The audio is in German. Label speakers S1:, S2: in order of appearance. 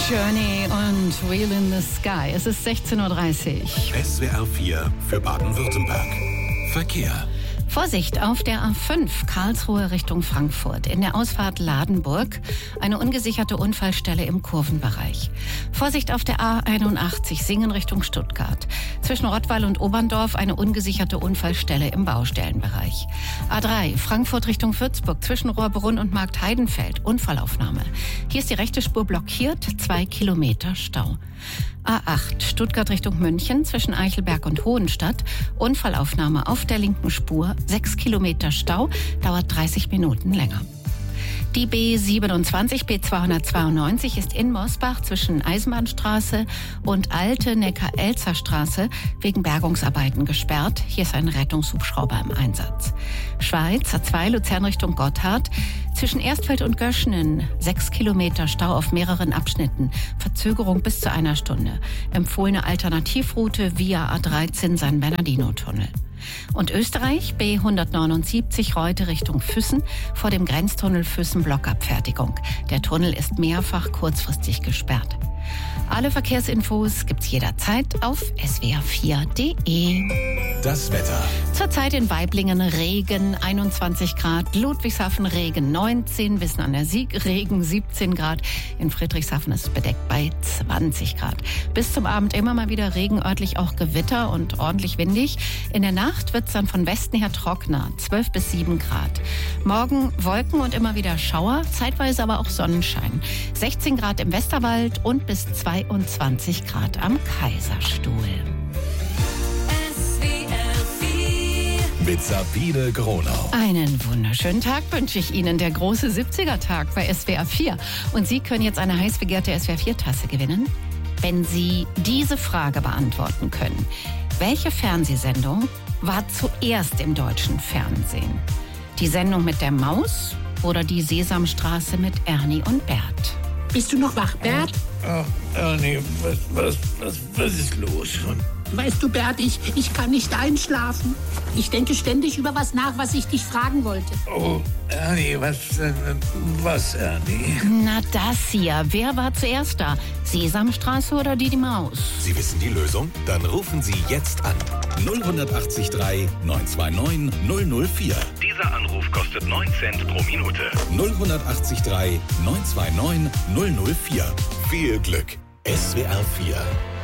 S1: Journey und Wheel in the Sky. Es ist 16:30 Uhr.
S2: SWR 4 für Baden-Württemberg. Verkehr.
S1: Vorsicht auf der A5 Karlsruhe Richtung Frankfurt. In der Ausfahrt Ladenburg eine ungesicherte Unfallstelle im Kurvenbereich. Vorsicht auf der A81 Singen Richtung Stuttgart. Zwischen Rottweil und Oberndorf eine ungesicherte Unfallstelle im Baustellenbereich. A3 Frankfurt Richtung Würzburg zwischen Rohrbrunn und Markt Heidenfeld. Unfallaufnahme. Hier ist die rechte Spur blockiert, 2 Kilometer Stau. A8 Stuttgart Richtung München zwischen Eichelberg und Hohenstadt. Unfallaufnahme auf der linken Spur. 6 Kilometer Stau, dauert 30 Minuten länger. Die B27, B292 ist in Mosbach zwischen Eisenbahnstraße und Alte Neckar-Elzer-Straße wegen Bergungsarbeiten gesperrt. Hier ist ein Rettungshubschrauber im Einsatz. Schweiz, A2 Luzern Richtung Gotthard. Zwischen Erstfeld und Göschenen 6 Kilometer Stau auf mehreren Abschnitten. Verzögerung bis zu einer Stunde. Empfohlene Alternativroute via A13 San Bernardino-Tunnel. Und Österreich, B179 Reute Richtung Füssen, vor dem Grenztunnel Füssen Blockabfertigung. Der Tunnel ist mehrfach kurzfristig gesperrt. Alle Verkehrsinfos gibt's jederzeit auf swr4.de.
S2: Das Wetter.
S1: Zurzeit in Waiblingen Regen, 21 Grad, Ludwigshafen Regen 19, Wissen an der Sieg Regen 17 Grad, in Friedrichshafen ist es bedeckt bei 20 Grad. Bis zum Abend immer mal wieder Regen, örtlich auch Gewitter und ordentlich windig. In der Nacht wird's dann von Westen her trockener, 12 bis 7 Grad. Morgen Wolken und immer wieder Schauer, zeitweise aber auch Sonnenschein. 16 Grad im Westerwald und bis 22 Grad am Kaiserstuhl.
S2: Mit Sabine Gronau.
S1: Einen wunderschönen Tag wünsche ich Ihnen. Der große 70er-Tag bei SWR 4. Und Sie können jetzt eine heiß begehrte SWR 4-Tasse gewinnen, wenn Sie diese Frage beantworten können. Welche Fernsehsendung war zuerst im deutschen Fernsehen? Die Sendung mit der Maus oder die Sesamstraße mit Ernie und Bert?
S3: Bist du noch wach, Bert?
S4: Ach, Ernie, was ist los?
S3: Weißt du, Bert, ich kann nicht einschlafen. Ich denke ständig über was nach, was ich dich fragen wollte.
S4: Oh, Ernie, was, Ernie?
S1: Na das hier. Wer war zuerst da? Sesamstraße oder die Maus?
S2: Sie wissen die Lösung? Dann rufen Sie jetzt an. 0183 929 004.
S5: Dieser Anruf kostet 9 Cent pro Minute.
S2: 0183 929 004. Viel Glück. SWR 4